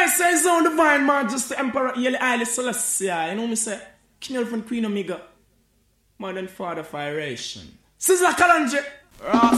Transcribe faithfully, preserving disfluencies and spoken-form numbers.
say His Own Divine Majesty Emperor Haile Haile Selassie. You know me say, King Elephant Queen Omega, Modern Father of Iration. Sizzla Kalonji, Ross.